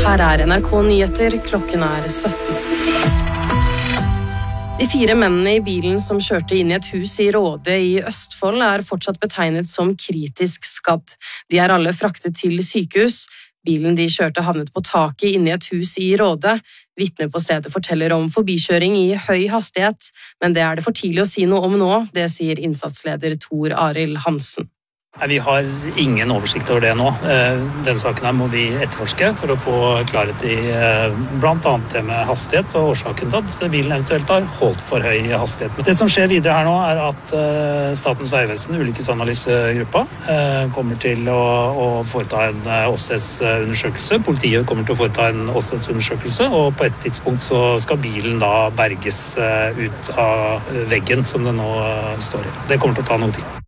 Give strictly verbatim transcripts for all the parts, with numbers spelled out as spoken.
Her er N R K Nyheter, klokken er sytten. De fire mennene i bilen som kjørte inn i et hus i Råde i Østfold er fortsatt betegnet som kritisk skadd. De er alle fraktet til sykehus. Bilen de kjørte havnet på taket inne i et hus i Råde. Vitner på stedet forteller om forbikjøring i høy hastighet, men det er det for tidlig å si noe om nå, det sier innsatsleder Tor Arild Hansen. Vi har ingen oversikt over det nå. Denne saken her må vi etterforske for å få klarhet i blant annet det med hastighet og årsaken til at bilen eventuelt har holdt for høy hastighet. Det som skjer videre her nå er at Statens vegvesen, ulykkesanalysgruppa, kommer til å, å foreta en åstedsundersøkelse. Politiet kommer til å foreta en åstedsundersøkelse, og på et tidspunkt så skal bilen da berges ut av veggen som den nå står i. Det kommer til å ta noe tid.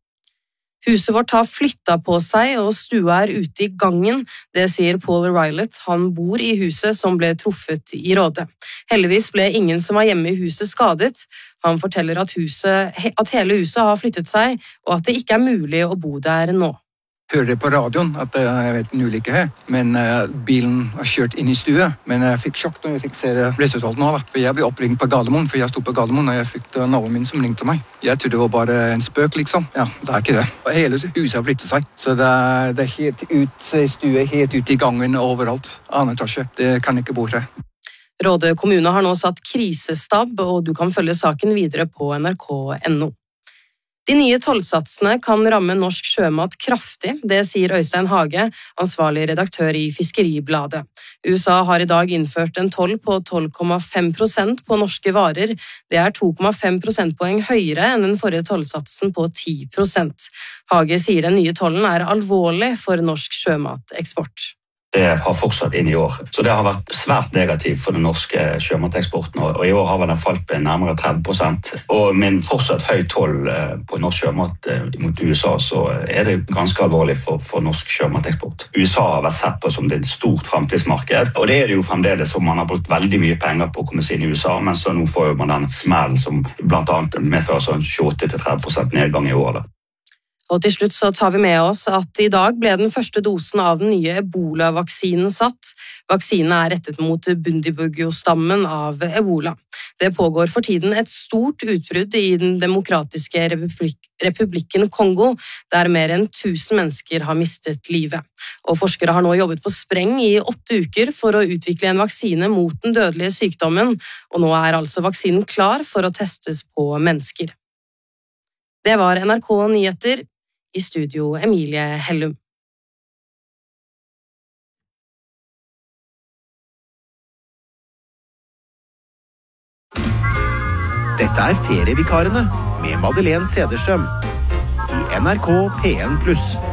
Huset vårt har flyttet på seg, og stua er ute i gangen. Det sier Paul Rylett. Han bor i huset som ble truffet i Råde. Heldigvis ble ingen som var hjemme i huset skadet. Han forteller at, huset, at hele huset har flyttet seg, og at det ikke er mulig å bo der nå. Hører på radioen at jeg vet en ulykke her, men uh, bilen har kjørt inn i stua. Men jeg fikk sjokk når jeg fikk se resultatet nå, da. For jeg ble oppringt på Gardermoen, for jeg stod på Gardermoen, og jeg fikk naboen min som ringte meg. Jeg trodde det var bare en spøk, liksom. Ja, det er ikke det. Hele huset har flyttet seg, så det er, det er helt ut i stua, helt ut i gangen overalt. Annen etasje, det kan ikke bo her. Råde kommune har nå satt krisestab, og du kan følge saken videre på N R K punktum N O. De nye tollsatsene kan ramme norsk sjømat kraftig, det sier Øystein Hage, ansvarlig redaktør i Fiskeribladet. U S A har i dag innført en toll på tolv komma fem prosent på norske varer. Det er to komma fem prosentpoeng høyere enn den forrige tollsatsen på ti prosent. Hage sier den nye tollen er alvorlig for norsk sjømateksport. Det har fortsatt inn i år. Så det har vært svært negativt for den norske sjømateksporten, og i år har den falt med nærmere tretti prosent. Og med en fortsatt høy toll på norsk sjømat mot U S A, så er det ganske alvorlig for, for norsk sjømateksport. U S A har vært sett på som det et stort fremtidsmarked, og det er det jo fremdeles som man har brukt veldig mye penger på å komme seg inn i U S A, men så nå får man den smell som blant annet medfører sånn tjueåtte til tretti prosent nedgang i året. Og til slutt så tar vi med oss at i dag ble den første dosen av den nye Ebola-vaksinen satt. Vaksinen er rettet mot Bundibugyo-stammen av Ebola. Det pågår for tiden et stort utbrudd i den demokratiske republik republikken Kongo, der mer enn tusen mennesker har mistet livet. Og forskere har nå jobbet på spreng i åtte uker for å utvikle en vaksine mot den dødelige sykdommen, og nå er altså vaksinen klar for å testes på mennesker. Det var N R K Nyheter. I studio Emilie Hellum. Dette er Ferievikarene med Madeleine Cederstrøm i N R K P N pluss.